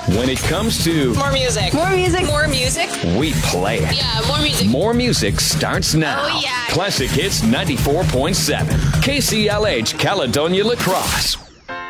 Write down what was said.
When it comes to More music. More music. More music. we play it. Yeah, more music. More music starts now. Oh, yeah. Classic Hits 94.7. KCLH Caledonia Lacrosse.